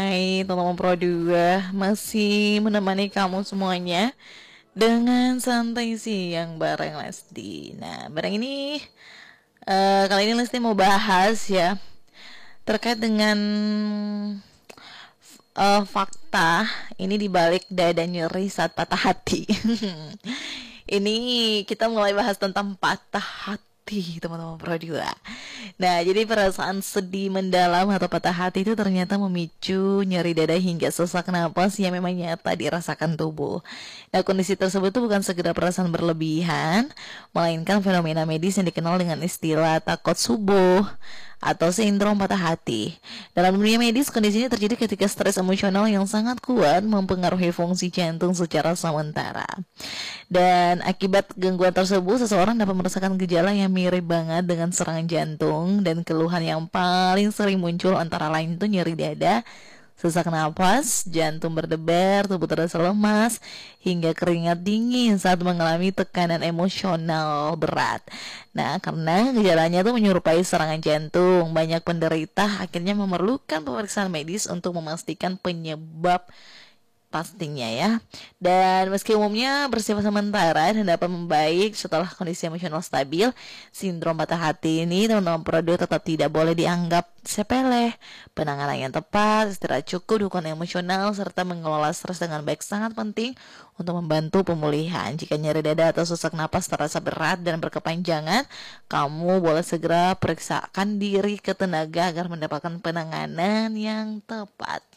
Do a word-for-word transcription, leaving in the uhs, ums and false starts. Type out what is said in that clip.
Hai teman-teman Pro dua, masih menemani kamu semuanya dengan santai siang bareng Lesti. Nah, bareng ini uh, kali ini Lesti mau bahas ya terkait dengan uh, fakta ini dibalik dada nyeri saat patah hati. Ini kita mulai bahas tentang patah hati teman-teman Pro dua. Nah, jadi perasaan sedih mendalam atau patah hati itu ternyata memicu nyeri dada hingga sesak napas yang memang nyata dirasakan tubuh. Nah, kondisi tersebut itu bukan sekedar perasaan berlebihan, melainkan fenomena medis yang dikenal dengan istilah takut subuh atau sindrom patah hati. Dalam dunia medis, kondisi ini terjadi ketika stres emosional yang sangat kuat mempengaruhi fungsi jantung secara sementara. Dan akibat gangguan tersebut, seseorang dapat merasakan gejala yang mirip banget dengan serangan jantung, dan keluhan yang paling sering muncul antara lain itu nyeri dada, sesak napas, jantung berdebar, tubuh terasa lemas, hingga keringat dingin saat mengalami tekanan emosional berat. Nah, karena gejalanya itu menyerupai serangan jantung, banyak penderita akhirnya memerlukan pemeriksaan medis untuk memastikan penyebab pastinya ya. Dan meski umumnya bersifat sementara dan dapat membaik setelah kondisi emosional stabil, sindrom patah hati ini teman-teman produk tetap tidak boleh dianggap sepele. Penanganan yang tepat, istirahat cukup, dukungan emosional, serta mengelola stres dengan baik sangat penting untuk membantu pemulihan. Jika nyeri dada atau sesak napas terasa berat dan berkepanjangan, kamu boleh segera periksakan diri ke tenaga agar mendapatkan penanganan yang tepat.